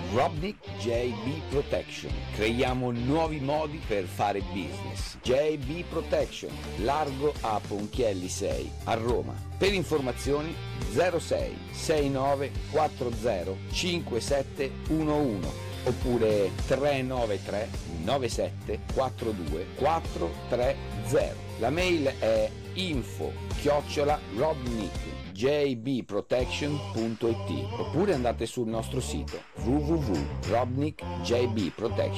Robnik JB Protection. Creiamo nuovi modi per fare business. JB Protection, largo a Ponchielli 6 a Roma. Per informazioni 06 69 40 5711 oppure 393 97 42 430. La mail è info@robnikjbprotection.it oppure andate sul nostro sito www.robnikjbprotection.it.